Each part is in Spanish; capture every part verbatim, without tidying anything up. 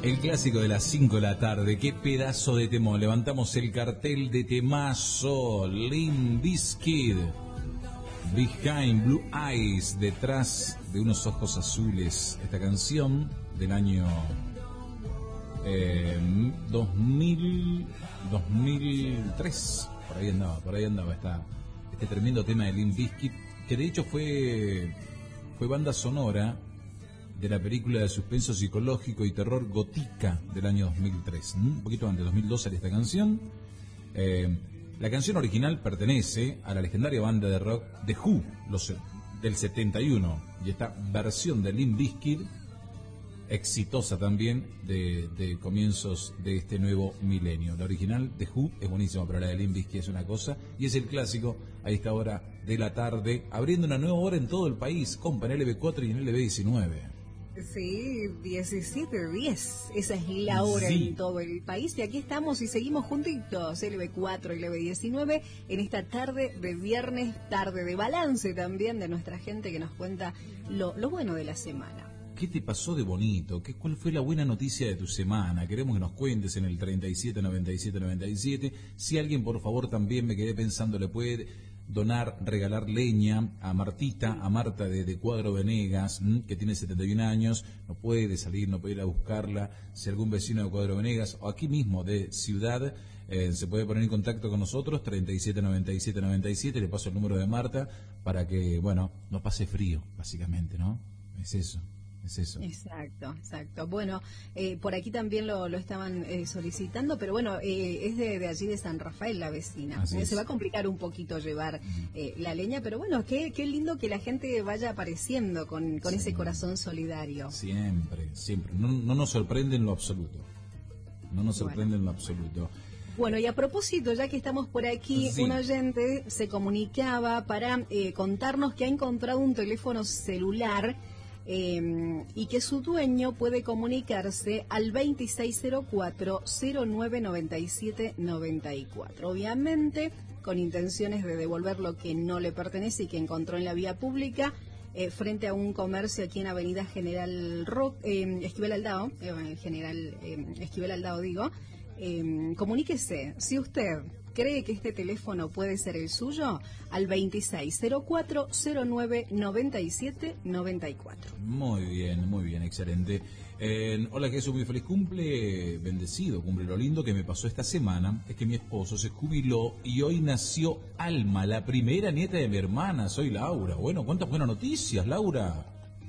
El clásico de las cinco de la tarde, qué pedazo de temón. Levantamos el cartel de temazo. Limp Bizkit, Behind Blue Eyes, detrás de unos ojos azules. Esta canción del año eh, dos mil, dos mil tres, por ahí andaba, por ahí andaba esta, este tremendo tema de Limp Bizkit, que de hecho fue, fue banda sonora de la película de suspenso psicológico y terror Gotika del año dos mil tres. Un poquito antes, dos mil dos sale esta canción. Eh, la canción original pertenece a la legendaria banda de rock The Who, los, del setenta y uno, y esta versión de Limp Bizkit, exitosa también, de, de comienzos de este nuevo milenio. La original The Who es buenísima, pero la de Limp Bizkit es una cosa, y es el clásico a esta hora de la tarde, abriendo una nueva hora en todo el país, compa, en L B cuatro y en L B diecinueve. Sí, diecisiete diez, esa es la hora sí. En todo el país, y aquí estamos y seguimos juntitos, L B cuatro y L B diecinueve, en esta tarde de viernes, tarde de balance también de nuestra gente que nos cuenta lo, lo bueno de la semana. ¿Qué te pasó de bonito? ¿Qué, ¿Cuál fue la buena noticia de tu semana? Queremos que nos cuentes en el treinta y siete noventa y siete noventa y siete. Si alguien, por favor, también me quedé pensando, le puede donar, regalar leña a Martita, a Marta de, de Cuadro Venegas, ¿m? que tiene setenta y un años, no puede salir, no puede ir a buscarla. Si algún vecino de Cuadro Venegas o aquí mismo de Ciudad eh, se puede poner en contacto con nosotros, treinta y siete noventa y siete noventa y siete, le paso el número de Marta para que, bueno, no pase frío, básicamente, ¿no? Es eso. Es eso. Exacto, exacto. Bueno, eh, por aquí también lo, lo estaban eh, solicitando, pero bueno, eh, es de, de allí de San Rafael la vecina. Eh, se va a complicar un poquito llevar eh, la leña, pero bueno, qué, qué lindo que la gente vaya apareciendo con, con sí. ese corazón solidario. Siempre, siempre. No, no nos sorprende en lo absoluto. No nos sorprende bueno. en lo absoluto. Bueno, y a propósito, ya que estamos por aquí, sí. un oyente se comunicaba para eh, contarnos que ha encontrado un teléfono celular Eh, y que su dueño puede comunicarse al veintiséis cero cuatro cero nueve noventa y siete noventa y cuatro, obviamente con intenciones de devolver lo que no le pertenece y que encontró en la vía pública eh, frente a un comercio aquí en Avenida General Rock, eh, Esquivel Aldao, eh, General eh, Esquivel Aldao digo, eh, comuníquese, si usted cree que este teléfono puede ser el suyo, al veintiséis cero cuatro cero nueve noventa y siete noventa y cuatro. Muy bien, muy bien, excelente. Eh, hola Jesús, muy feliz cumple, bendecido cumple. Lo lindo que me pasó esta semana es que mi esposo se jubiló y hoy nació Alma, la primera nieta de mi hermana. Soy Laura. Bueno, ¿cuántas buenas noticias, Laura?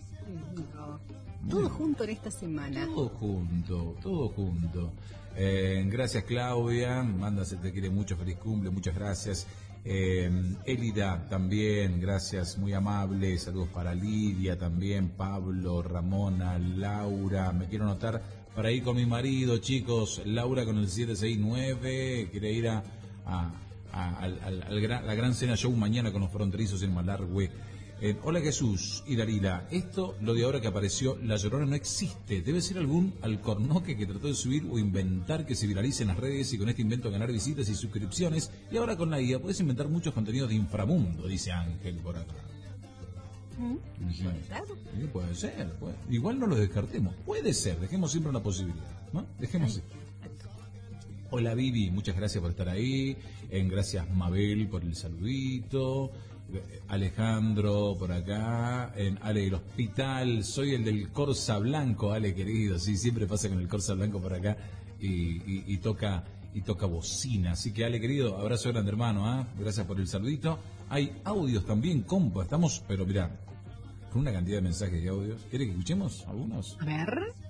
Todo junto en esta semana. Todo junto, todo junto. Eh, gracias Claudia, manda, se te quiere mucho, feliz cumple, muchas gracias. Eh, Elida también, gracias, muy amable, saludos para Lidia también, Pablo, Ramona, Laura, me quiero anotar para ir con mi marido, chicos, Laura con el siete seis nueve, quiere ir a, a, a, al, al, al gran, la gran cena show mañana con los fronterizos en Malargüe. Eh, hola Jesús y Darila, esto, lo de ahora que apareció, La Llorona no existe, debe ser algún alcornoque que trató de subir o inventar que se viralice en las redes y con este invento ganar visitas y suscripciones, y ahora con la I A puedes inventar muchos contenidos de inframundo, dice Ángel por acá. ¿Mm? Sí, sí, puede ser, puede. Igual no lo descartemos, puede ser, dejemos siempre una posibilidad, ¿no? Dejemos. Hola Vivi, muchas gracias por estar ahí, en gracias Mabel por el saludito. Alejandro por acá, en Ale del Hospital, soy el del Corsa Blanco, Ale querido, sí, siempre pasa con el Corsa Blanco por acá y, y, y toca y toca bocina, así que Ale querido, abrazo grande hermano, ¿eh? Gracias por el saludito. Hay audios también, compa, estamos, pero mirá, con una cantidad de mensajes y audios. ¿Quiere que escuchemos algunos? A ver.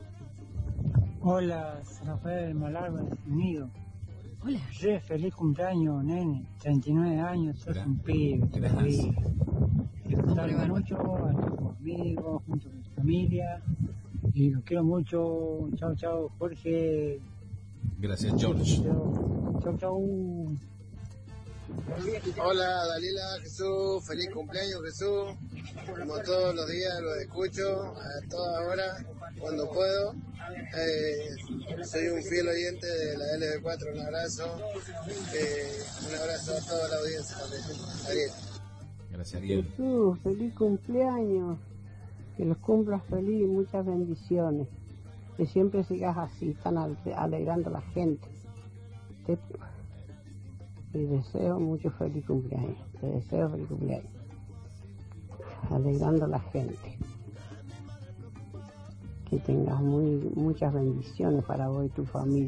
Hola, San Rafael Malargüe, unido. Hola. Sí, feliz cumpleaños, nene. treinta y nueve años, sos un pibe. Gracias. Disfrutar mucho, a tus amigos, junto con tu familia. Y los quiero mucho. Chao, chao, Jorge. Gracias, George. Chao, chao. Hola, Dalila, Jesús. Feliz cumpleaños, Jesús. Como todos los días los escucho, a todas horas, cuando puedo. Eh, soy un fiel oyente de la L B cuatro, un abrazo. Eh, un abrazo a toda la audiencia también. Ariel. Gracias, Ariel. Jesús, feliz cumpleaños. Que los cumplas feliz y muchas bendiciones. que siempre sigas así, tan alegrando a la gente. Te, te deseo mucho feliz cumpleaños, te deseo feliz cumpleaños, alegrando a la gente. Que tengas muy, muchas bendiciones para vos y tu familia.